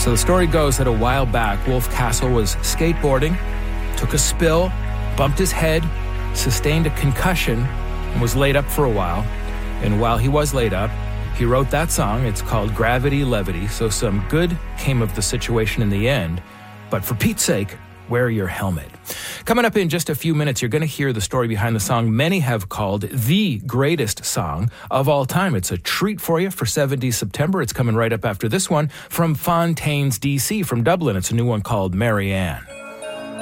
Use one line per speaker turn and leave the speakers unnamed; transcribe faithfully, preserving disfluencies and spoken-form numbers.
So the story goes that a while back, Wolf Castle was skateboarding, took a spill, bumped his head, sustained a concussion, and was laid up for a while. And while he was laid up, he wrote that song. It's called Gravity Levity. So some good came of the situation in the end. But for Pete's sake, wear your helmet. Coming up in just a few minutes, you're going to hear the story behind the song many have called the greatest song of all time. It's a treat for you for seventies September. It's coming right up after this one from Fontaine's D C, from Dublin. It's a new one called Marianne.